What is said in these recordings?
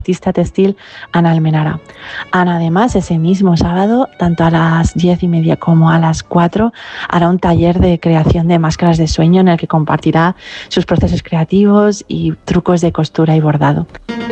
artista textil Ana Almenara. Ana, además, ese mismo sábado, tanto a las 10:30 como a las 4, hará un taller de creación de máscaras de sueño en el que compartirá sus procesos creativos y trucos de costura y bordado.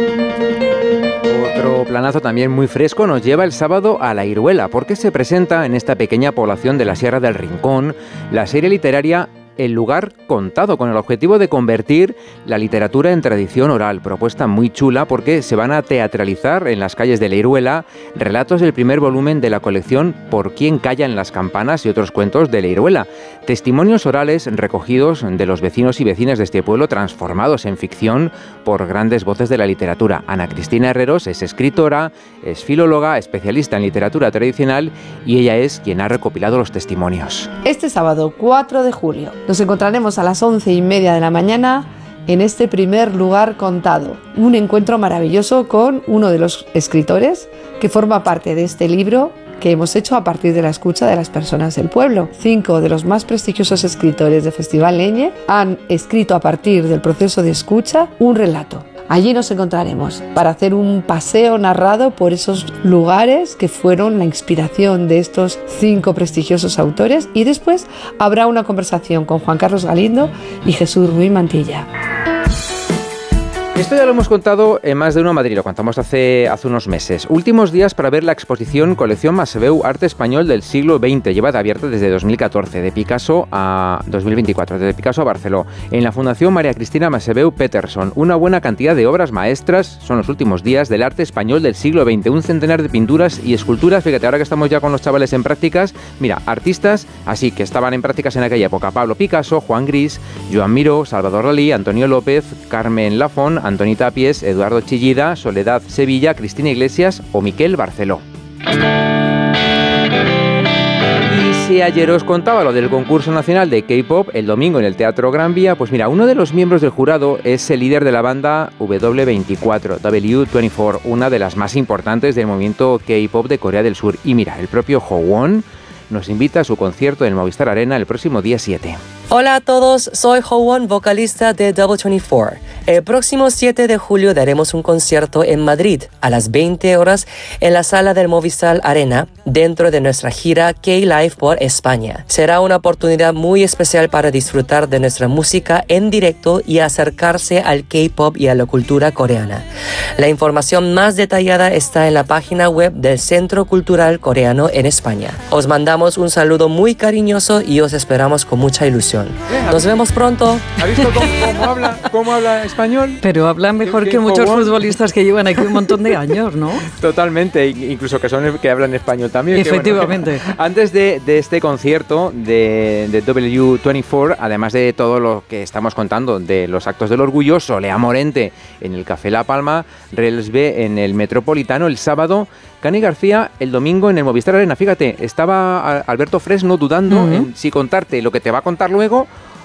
Otro planazo también muy fresco nos lleva el sábado a La Iruela, porque se presenta en esta pequeña población de la Sierra del Rincón la serie literaria El lugar contado, con el objetivo de convertir la literatura en tradición oral. Propuesta muy chula porque se van a teatralizar en las calles de La Iruela relatos del primer volumen de la colección Por quién callan las campanas y otros cuentos de La Iruela. Testimonios orales recogidos de los vecinos y vecinas de este pueblo, transformados en ficción por grandes voces de la literatura. Ana Cristina Herreros es escritora, es filóloga, especialista en literatura tradicional, y ella es quien ha recopilado los testimonios. Este sábado 4 de julio nos encontraremos a las 11:30 de la mañana en este primer lugar contado. Un encuentro maravilloso con uno de los escritores que forma parte de este libro que hemos hecho a partir de la escucha de las personas del pueblo. 5 de los más prestigiosos escritores de Festival Leñe han escrito a partir del proceso de escucha un relato. Allí nos encontraremos para hacer un paseo narrado por esos lugares que fueron la inspiración de estos 5 prestigiosos autores, y después habrá una conversación con Juan Carlos Galindo y Jesús Ruiz Mantilla. Esto ya lo hemos contado en Más de Uno Madrid, lo contamos hace unos meses. Últimos días para ver la exposición Colección Masebeu Arte Español del siglo XX, llevada abierta desde 2014, de Picasso a 2024, desde Picasso a Barceló, en la Fundación María Cristina Masebeu Peterson. Una buena cantidad de obras maestras son los últimos días del arte español del siglo XX, un centenar de pinturas y esculturas. Fíjate, ahora que estamos ya con los chavales en prácticas, mira, artistas así que estaban en prácticas en aquella época: Pablo Picasso, Juan Gris, Joan Miró, Salvador Dalí, Antonio López, Carmen Lafont, Antoni Tapies, Eduardo Chillida, Soledad Sevilla, Cristina Iglesias o Miquel Barceló. Y si ayer os contaba lo del concurso nacional de K-pop el domingo en el Teatro Gran Vía, pues mira, uno de los miembros del jurado es el líder de la banda W24, una de las más importantes del movimiento K-pop de Corea del Sur. Y mira, el propio Howon nos invita a su concierto en el Movistar Arena el próximo día 7. Hola a todos, soy Howon, vocalista de W24. El próximo 7 de julio daremos un concierto en Madrid a las 20 horas en la sala del Movistar Arena dentro de nuestra gira K-Live por España. Será una oportunidad muy especial para disfrutar de nuestra música en directo y acercarse al K-pop y a la cultura coreana. La información más detallada está en la página web del Centro Cultural Coreano en España. Os mandamos un saludo muy cariñoso y os esperamos con mucha ilusión. Nos vemos pronto. ¿Ha visto cómo habla español? Pero habla mejor que muchos futbolistas que llevan aquí un montón de años, ¿no? Totalmente, incluso que hablan español también. Efectivamente. Bueno, antes de este concierto de W24, además de todo lo que estamos contando de los actos del orgullo, Solea Morente en el Café La Palma, Rels B en el Metropolitano el sábado, Cani García el domingo en el Movistar Arena. Fíjate, estaba Alberto Fresno dudando en si contarte lo que te va a contar luego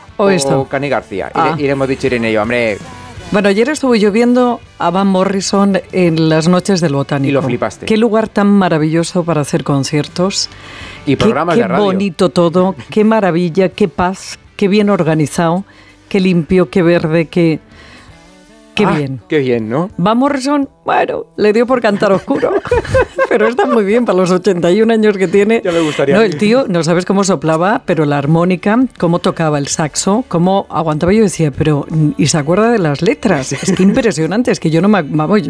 o Cani García. Y le hemos dicho Irene y yo, hombre... Bueno, ayer estuve yo viendo a Van Morrison en las noches del Botánico. Y lo flipaste. Qué lugar tan maravilloso para hacer conciertos. Y programas de radio. Qué bonito todo, qué maravilla, qué paz, qué bien organizado, qué limpio, qué verde, qué bien. Qué bien, ¿no? Van Morrison, bueno, le dio por cantar oscuro, pero está muy bien para los 81 años que tiene. Ya me gustaría. No, el tío, no sabes cómo soplaba, pero la armónica, cómo tocaba el saxo, cómo aguantaba. Yo decía, pero, ¿y se acuerda de las letras? Es que impresionante, es que yo no me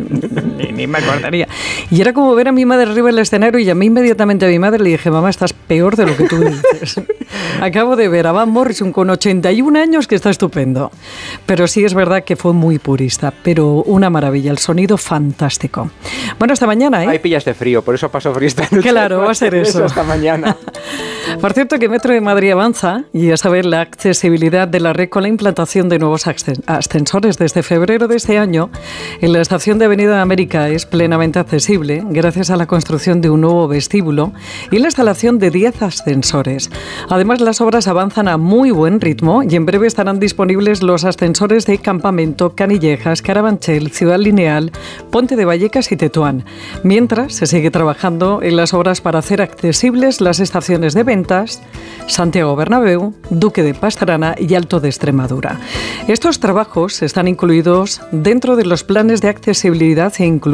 ni me acordaría. Y era como ver a mi madre arriba del escenario y llamé inmediatamente a mi madre y le dije, mamá, estás peor de lo que tú dices. Acabo de ver a Van Morrison con 81 años que está estupendo. Pero sí es verdad que fue muy purista, pero una maravilla, el sonido fantástico. Bueno, hasta mañana, ¿eh? Ahí pillas de frío, por eso pasó frío esta noche. Claro, va a ser eso. Hasta mañana. Por cierto, que Metro de Madrid avanza y a saber la accesibilidad de la red con la implantación de nuevos ascensores. Desde febrero de este año, en la estación de Avenida América es plenamente accesible gracias a la construcción de un nuevo vestíbulo y la instalación de 10 ascensores. Además, las obras avanzan a muy buen ritmo y en breve estarán disponibles los ascensores de Campamento, Canillejas, Carabanchel, Ciudad Lineal, Ponte de Vallecas y Tetuán. Mientras, se sigue trabajando en las obras para hacer accesibles las estaciones de Ventas, Santiago Bernabéu, Duque de Pastrana y Alto de Extremadura. Estos trabajos están incluidos dentro de los planes de accesibilidad e inclusión